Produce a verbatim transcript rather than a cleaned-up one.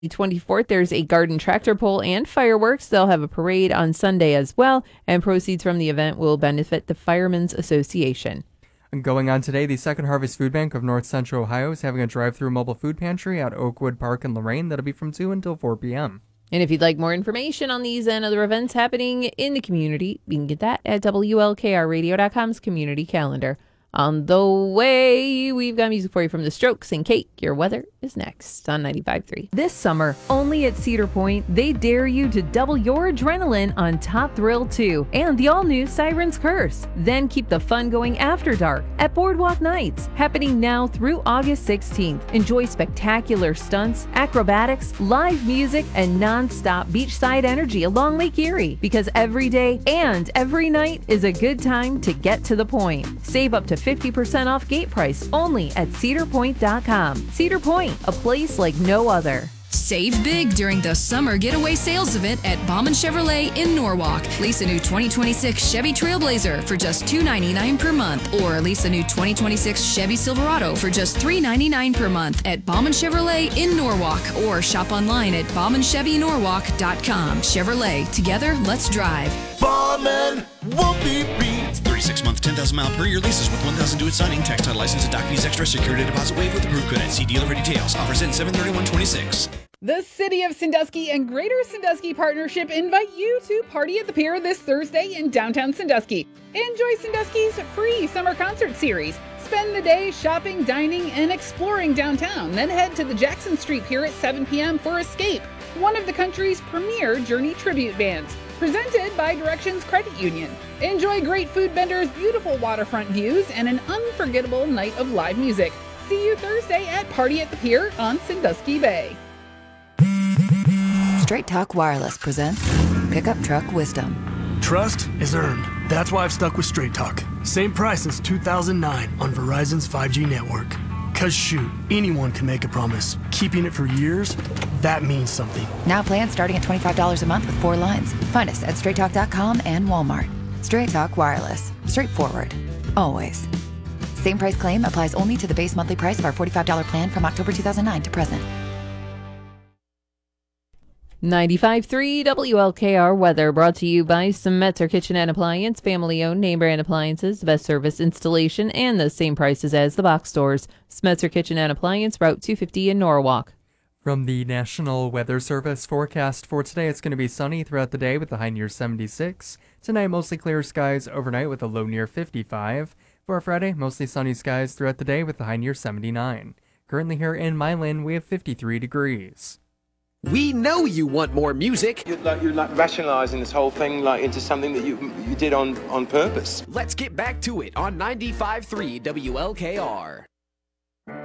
The twenty-fourth, there's a garden tractor pull and fireworks. They'll have a parade on Sunday as well, and proceeds from the event will benefit the Firemen's Association. And going on today, the Second Harvest Food Bank of North Central Ohio is having a drive-through mobile food pantry at Oakwood Park in Lorain. That'll be from two until four p.m. And if you'd like more information on these and other events happening in the community, you can get that at W L K R radio dot com's community calendar. On the way, we've got music for you from The Strokes and Cake. Your weather is next on ninety-five point three. This summer, only at Cedar Point, they dare you to double your adrenaline on Top Thrill two and the all-new Siren's Curse. Then keep the fun going after dark at Boardwalk Nights, happening now through August sixteenth. Enjoy spectacular stunts, acrobatics, live music, and non-stop beachside energy along Lake Erie, because every day and every night is a good time to get to the point. Save up to fifty percent off gate price only at cedar point dot com. Cedar Point, a place like no other. Save big during the summer getaway sales event at Bauman Chevrolet in Norwalk. Lease a new twenty twenty-six Chevy Trailblazer for just two hundred ninety-nine dollars per month, or lease a new twenty twenty-six Chevy Silverado for just three hundred ninety-nine dollars per month at Bauman Chevrolet in Norwalk, or shop online at bauman chevy norwalk dot com. Chevrolet, together, let's drive. Bauman won't be beat. thirty-six month, ten thousand mile per year leases with one thousand due at signing. Tax title license and doc fees extra. Security deposit waived with approved credit. See dealer for details. Offers in seven thirty-one twenty-six. The City of Sandusky and Greater Sandusky Partnership invite you to Party at the Pier this Thursday in downtown Sandusky. Enjoy Sandusky's free summer concert series. Spend the day shopping, dining, and exploring downtown. Then head to the Jackson Street Pier at seven p.m. for Escape, one of the country's premier Journey tribute bands, presented by Directions Credit Union. Enjoy great food vendors, beautiful waterfront views, and an unforgettable night of live music. See you Thursday at Party at the Pier on Sandusky Bay. Straight Talk Wireless presents Pickup Truck Wisdom. Trust is earned. That's why I've stuck with Straight Talk. Same price since two thousand nine on Verizon's five G network. Cause shoot, anyone can make a promise. Keeping it for years, that means something. Now plans starting at twenty-five dollars a month with four lines. Find us at straight talk dot com and Walmart. Straight Talk Wireless. Straightforward. Always. Same price claim applies only to the base monthly price of our forty-five dollars plan from October two thousand nine to present. ninety-five point three W L K R weather brought to you by Symetra Kitchen and Appliance, family-owned name brand appliances, the best service, installation, and the same prices as the box stores. Symetra Kitchen and Appliance, Route two fifty in Norwalk. From the National Weather Service forecast for today, it's going to be sunny throughout the day with a high near seventy-six. Tonight, mostly clear skies overnight with a low near fifty-five. For Friday, mostly sunny skies throughout the day with a high near seventy-nine. Currently here in Milan, we have fifty-three degrees. We know you want more music. You're like, you're like rationalizing this whole thing like into something that you you did on, on purpose. Let's get back to it on ninety-five point three W L K R.